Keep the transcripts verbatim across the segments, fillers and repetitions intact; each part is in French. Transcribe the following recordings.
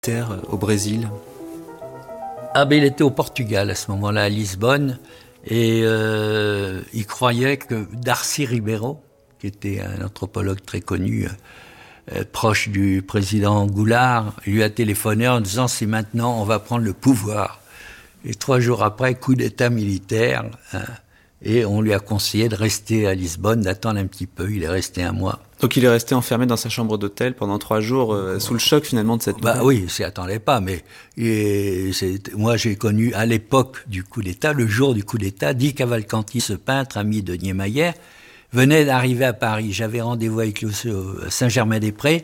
Terre au Brésil. Ah ben il était au Portugal à ce moment-là, à Lisbonne, et euh, il croyait que Darcy Ribeiro, qui était un anthropologue très connu, euh, proche du président Goulard, lui a téléphoné en disant « c'est maintenant, on va prendre le pouvoir ». Et trois jours après, coup d'état militaire, hein, et on lui a conseillé de rester à Lisbonne, d'attendre un petit peu. Il est resté un mois. Donc il est resté enfermé dans sa chambre d'hôtel pendant trois jours, euh, sous le choc finalement de cette nouvelle. Bah oui, il s'y attendait pas, mais et c'est, moi j'ai connu à l'époque du coup d'État, le jour du coup d'État, Di Cavalcanti, ce peintre ami de Niemeyer, venait d'arriver à Paris. J'avais rendez-vous avec lui au Saint-Germain-des-Prés,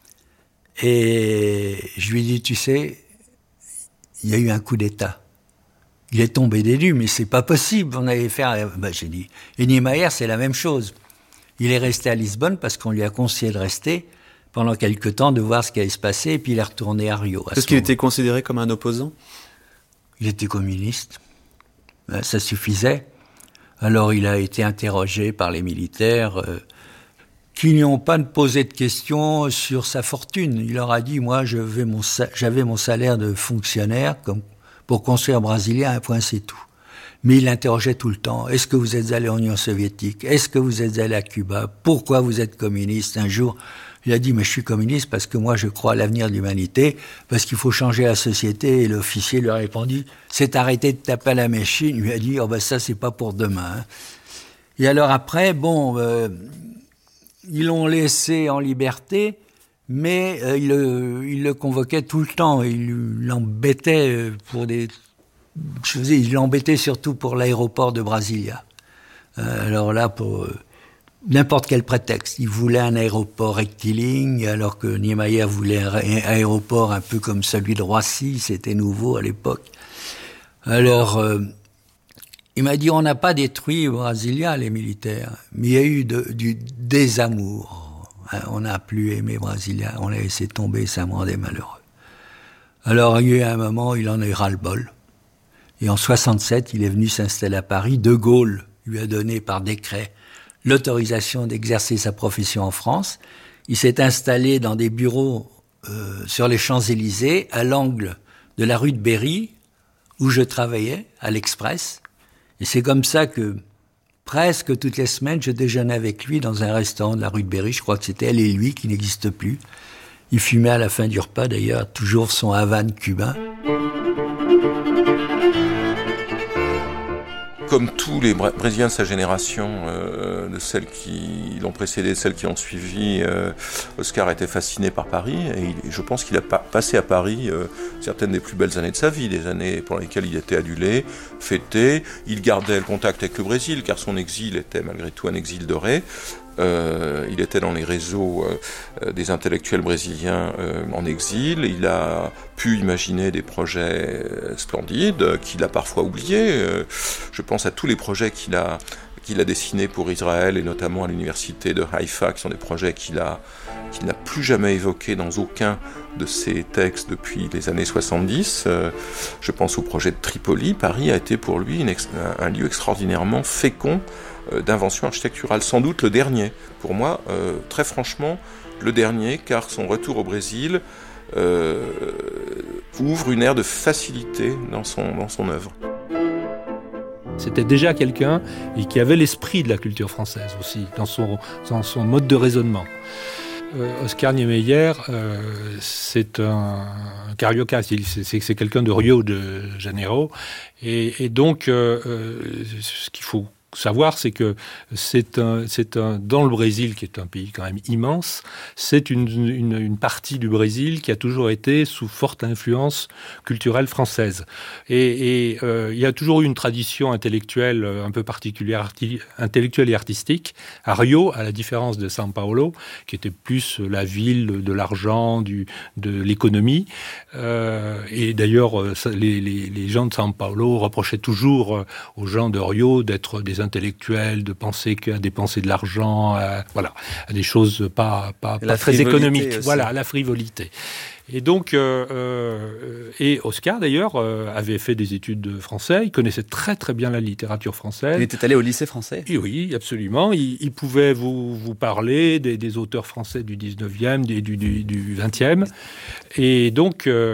et je lui ai dit, tu sais, il y a eu un coup d'État. Il est tombé des nues, mais c'est pas possible. On avait fait. Ben, j'ai dit. Et Niemeyer, c'est la même chose. Il est resté à Lisbonne parce qu'on lui a conseillé de rester pendant quelque temps, de voir ce qui allait se passer, et puis il est retourné à Rio. Est-ce qu'il était considéré comme un opposant ? Il était communiste. Ben, ça suffisait. Alors il a été interrogé par les militaires euh, qui n'y ont pas posé de questions sur sa fortune. Il leur a dit, moi, je vais mon sa- j'avais mon salaire de fonctionnaire comme pour construire un Brésilien, un point, c'est tout. Mais il l'interrogeait tout le temps. Est-ce que vous êtes allé en Union soviétique ? Est-ce que vous êtes allé à Cuba ? Pourquoi vous êtes communiste ? Un jour, il a dit, mais je suis communiste parce que moi, je crois à l'avenir de l'humanité, parce qu'il faut changer la société. Et l'officier lui a répondu, c'est arrêter de taper à la machine. Il lui a dit, oh ben ça, c'est pas pour demain. Hein. Et alors après, bon, euh, ils l'ont laissé en liberté, mais euh, il, le, il le convoquait tout le temps. Il l'embêtait pour des... Je faisais, il l'embêtait surtout pour l'aéroport de Brasilia. Euh, alors là, pour euh, n'importe quel prétexte. Il voulait un aéroport rectiligne, alors que Niemeyer voulait un, un aéroport un peu comme celui de Roissy. C'était nouveau à l'époque. Alors, euh, il m'a dit, on n'a pas détruit Brasilia, les militaires, mais il y a eu de, du désamour. Hein, on n'a plus aimé Brasilia, on l'a laissé tomber, ça me rendait malheureux. Alors, il y a eu un moment, il en a eu ras-le-bol. Et en soixante-sept, il est venu s'installer à Paris. De Gaulle lui a donné par décret l'autorisation d'exercer sa profession en France. Il s'est installé dans des bureaux euh, sur les Champs-Élysées, à l'angle de la rue de Berry, où je travaillais, à l'Express. Et c'est comme ça que, presque toutes les semaines, je déjeunais avec lui dans un restaurant de la rue de Berry. Je crois que c'était Elle et lui, qui n'existe plus. Il fumait à la fin du repas, d'ailleurs, toujours son Havane cubain. Comme tous les Brésiliens de sa génération, euh, de celles qui l'ont précédé, celles qui ont suivi, euh, Oscar était fasciné par Paris, et il, je pense qu'il a pa- passé à Paris euh, certaines des plus belles années de sa vie, des années pour lesquelles il était adulé, fêté. Il gardait le contact avec le Brésil, car son exil était malgré tout un exil doré. Euh, il était dans les réseaux euh, des intellectuels brésiliens euh, en exil. Il a pu imaginer des projets splendides qu'il a parfois oubliés. Euh, je pense à tous les projets qu'il a, qu'il a dessinés pour Israël, et notamment à l'université de Haïfa, qui sont des projets qu'il a, qu'il n'a plus jamais évoqués dans aucun de ses textes depuis les années soixante-dix. Euh, je pense au projet de Tripoli. Paris a été pour lui une ex- un lieu extraordinairement fécond d'invention architecturale, sans doute le dernier. Pour moi, euh, très franchement, le dernier, car son retour au Brésil euh, ouvre une ère de facilité dans son, dans son œuvre. C'était déjà quelqu'un qui avait l'esprit de la culture française aussi, dans son, dans son mode de raisonnement. Euh, Oscar Niemeyer, euh, c'est un carioca, c'est, c'est, c'est quelqu'un de Rio de Janeiro, et, et donc euh, euh, ce qu'il faut savoir, c'est que c'est un, c'est un, dans le Brésil, qui est un pays quand même immense, c'est une, une, une partie du Brésil qui a toujours été sous forte influence culturelle française. Et, et euh, il y a toujours eu une tradition intellectuelle un peu particulière, arti, intellectuelle et artistique. À Rio, à la différence de São Paulo, qui était plus la ville de l'argent, du, de l'économie. Euh, et d'ailleurs, les, les, les gens de São Paulo reprochaient toujours aux gens de Rio d'être des intellectuels, de penser qu'à dépenser de l'argent, à, voilà, à des choses pas, pas, pas très frivolité économiques. aussi. Voilà, la frivolité. Et donc, euh, euh, et Oscar d'ailleurs euh, avait fait des études de français. Il connaissait très très bien la littérature française. Il était allé au lycée français. Et oui, absolument. Il, il pouvait vous, vous parler des, des auteurs français du dix-neuvième et du, du, du vingtième. Et donc, euh,